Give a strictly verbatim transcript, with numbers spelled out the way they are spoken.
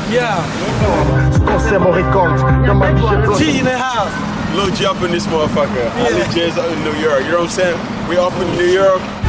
Yeah. G in the house. Lil G up in this motherfucker. Yeah. Ali J's in New York. You know what I'm saying? We up in New York.